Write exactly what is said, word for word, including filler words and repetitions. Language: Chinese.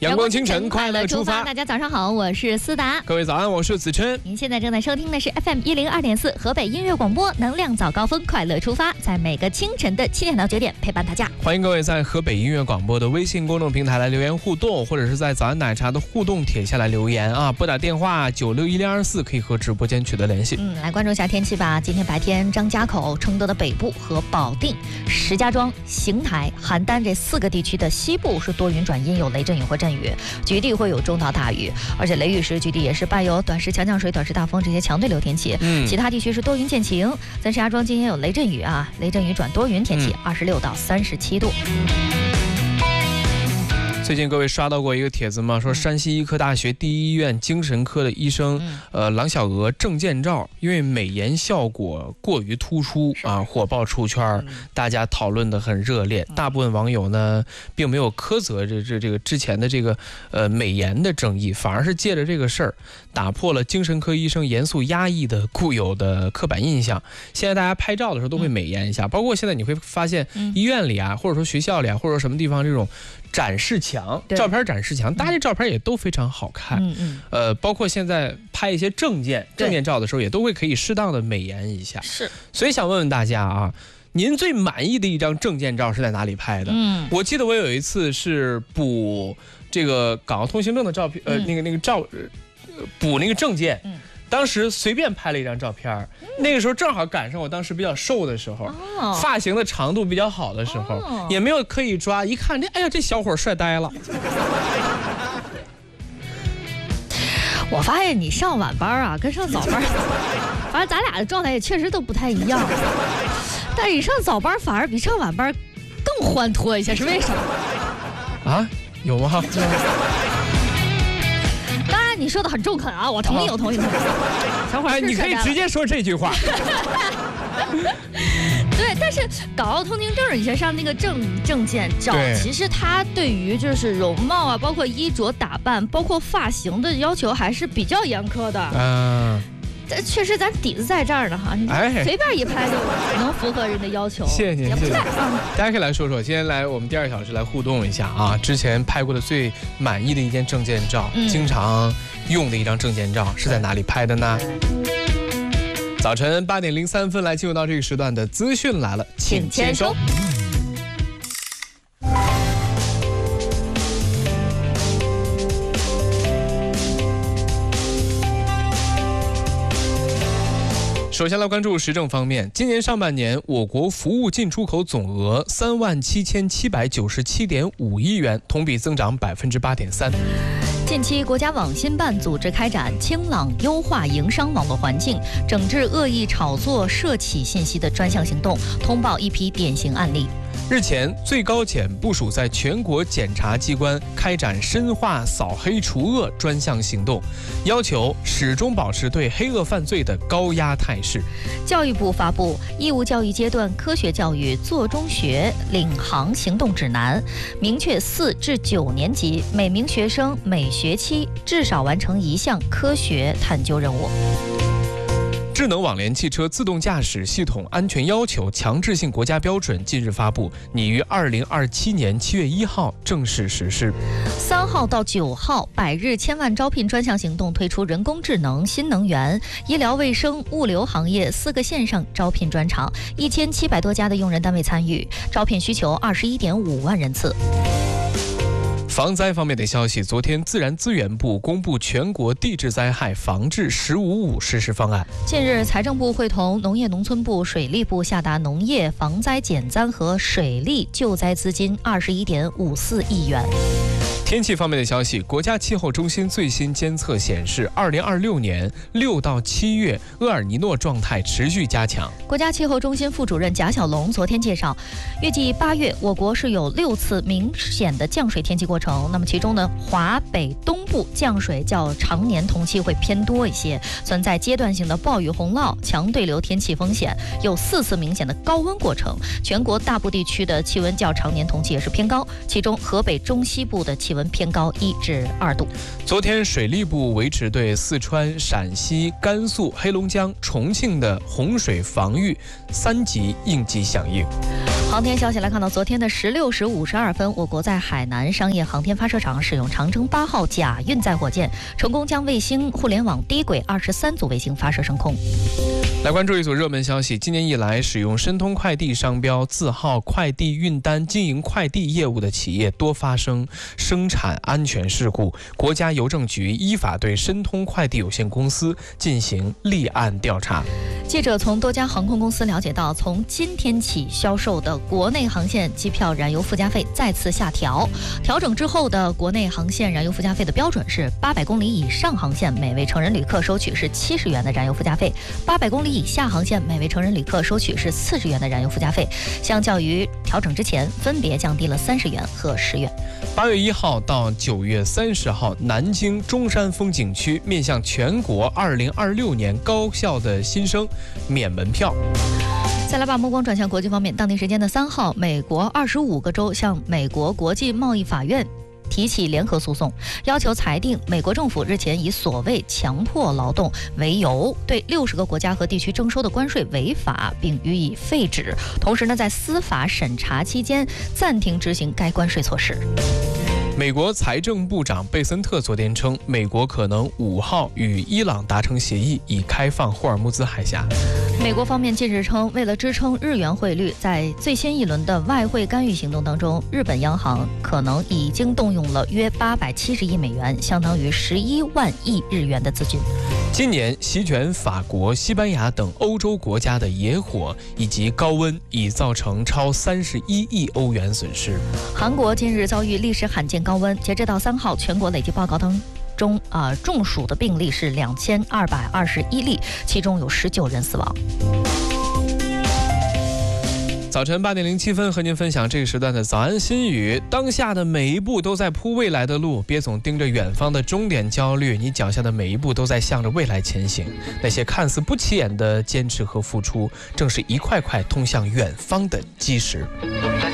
阳光清晨，快乐出发。 大家早上好，我是思达。 各位早安，我是子琛。 您现在正在收听的是 F M 一零二点四河北音乐广播，能量早高峰，快乐出发，在每个清晨的七点到九点陪伴大家。 欢迎各位在河北音乐广播的微信公众平台来留言互动，或者是在早安奶茶的互动帖下来留言啊，拨打电话九六一零二四可以和直播间取得联系。 嗯，来关注一下天气吧。今天白天，张家口、承德的北部和保定、石家庄、邢台、邯郸这四个地区的西部是多云转阴，有雷阵雨或阵雨，局地会有中到大雨，而且雷雨时局地也是伴有短时强降水、短时大风这些强对流天气。嗯，其他地区是多云见晴。在石家庄今天有雷阵雨啊，雷阵雨转多云天气，二十六到三十七度。 最近各位刷到过一个帖子吗？说山西医科大学第一医院精神科的医生，呃，郎小娥证件照因为美颜效果过于突出啊，火爆出圈，大家讨论的很热烈。大部分网友呢，并没有苛责这这这个之前的这个呃美颜的争议，反而是借着这个事儿，打破了精神科医生严肃压抑的固有的刻板印象。现在大家拍照的时候都会美颜一下，包括现在你会发现医院里啊，或者说学校里啊，或者说什么地方这种展示墙，照片展示墙，大家这照片也都非常好看。嗯嗯。呃，包括现在拍一些证件证件照的时候，也都会可以适当的美颜一下。是。所以想问问大家啊，您最满意的一张证件照是在哪里拍的？嗯，我记得我有一次是补这个港澳通行证的照片，呃，那个那个照，呃、补那个证件。嗯。当时随便拍了一张照片，那个时候正好赶上我当时比较瘦的时候，哦、发型的长度比较好的时候，哦、也没有刻意抓，一看这，哎呀，这小伙帅呆了。 我发现你上晚班啊，跟上早班，反正咱俩的状态也确实都不太一样。但是你上早班反而比上晚班更欢脱一些，是为什么？ 啊，有吗？ 你说的很中肯啊，我同意，我同意。 小伙儿，你可以直接说这句话。 对，但是港澳通行证以前上那个证证件照，其实它对于就是容貌啊，包括衣着打扮，包括发型的要求还是比较严苛的。嗯。确实，咱底子在这儿呢哈，哎，随便一拍就能符合人的要求。 谢谢您，谢谢。大家可以来说说，今天来我们第二小时来互动一下啊，之前拍过的最满意的一件证件照，嗯、经常用的一张证件照是在哪里拍的呢？早晨八点零三分，来进入到这个时段的资讯来了，请签收。首先来关注时政方面，今年上半年，我国服务进出口总额三万七千七百九十七点五亿元，同比增长百分之八点三。 近期，国家网信办组织开展清朗优化营商网络环境、整治恶意炒作涉企信息的专项行动，通报一批典型案例。 日前，最高检部署在全国检察机关开展深化扫黑除恶专项行动，要求始终保持对黑恶犯罪的高压态势。 教育部发布义务教育阶段科学教育做中学领航行动指南，明确四至九年级每名学生每学期至少完成一项科学探究任务。 智能网联汽车自动驾驶系统安全要求强制性国家标准近日发布，拟于二零二七年七月一号正式实施。 三号到九号，百日千万招聘专项行动推出人工智能、新能源、医疗卫生、物流行业四个线上招聘专场，一千七百多家的用人单位参与，招聘需求二十一点五万人次。 防灾方面的消息，昨天自然资源部公布全国地质灾害防治“十五五”实施方案。 近日，财政部会同农业农村部、水利部下达农业防灾减灾和水利救灾资金二十一点五四亿元。 天气方面的消息，国家气候中心最新监测显示，二零二六年六到七月厄尔尼诺状态持续加强。 国家气候中心副主任贾小龙昨天介绍，预计八月我国是有六次明显的降水天气过程。那么其中呢，华北东部降水较常年同期会偏多一些，存在阶段性的暴雨洪涝、强对流天气风险，有四次明显的高温过程。全国大部地区的气温较常年同期也是偏高，其中河北中西部的气温偏高一至二度。 昨天，水利部维持对四川、陕西、甘肃、黑龙江、重庆的洪水防御三级应急响应。 航天消息来看到，昨天的十六时五十二分，我国在海南商业航天发射场使用长征八号甲运载火箭，成功将卫星互联网低轨二十三组卫星发射升空。 来关注一组热门消息，今年以来，使用申通快递商标字号快递运单经营快递业务的企业多发生生产安全事故，国家邮政局依法对申通快递有限公司进行立案调查。 记者从多家航空公司了解到，从今天起销售的国内航线机票燃油附加费再次下调，调整之后的国内航线燃油附加费的标准是八百公里以上航线每位成人旅客收取是七十元的燃油附加费，八百公里以下航线每位成人旅客收取是四十元的燃油附加费，相较于调整之前分别降低了三十元和十元。 八月一号到九月三十号，南京中山风景区面向全国二零二六年高校的新生免门票。 再来把目光转向国际方面，当地时间的三号，美国二十五个州向美国国际贸易法院提起联合诉讼，要求裁定美国政府日前以所谓强迫劳动为由，对六十个国家和地区征收的关税违法，并予以废止。同时呢，在司法审查期间暂停执行该关税措施。 美国财政部长贝森特昨天称，美国可能五号与伊朗达成协议，以开放霍尔木兹海峡。 美国方面近日称，为了支撑日元汇率，在最新一轮的外汇干预行动当中，日本央行可能已经动用了约八百七十亿美元，相当于十一万亿日元的资金。 今年席卷法国、西班牙等欧洲国家的野火以及高温，已造成超三十一亿欧元损失。 韩国近日遭遇历史罕见高温，截至到三号，全国累计报告当中啊、呃、中暑的病例是两千二百二十一例，其中有十九人死亡。 早晨八点零七分，和您分享这个时段的早安心语。当下的每一步都在铺未来的路，别总盯着远方的终点焦虑，你脚下的每一步都在向着未来前行。那些看似不起眼的坚持和付出，正是一块块通向远方的基石。